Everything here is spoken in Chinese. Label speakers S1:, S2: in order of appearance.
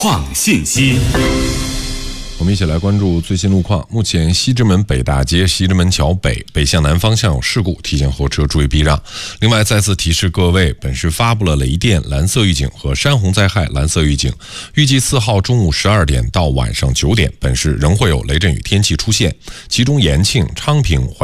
S1: 况信息。
S2: 我们一起来关注最新路况。目前西直门北大街西直门桥北向南方向有事故，提前后车注意避让。另外再次提示各位，本市发布了雷电蓝色预警和山洪灾害蓝色预警，预计4号中午12点到晚上9点，本市仍会有雷阵雨天气出现，其中延庆、昌平、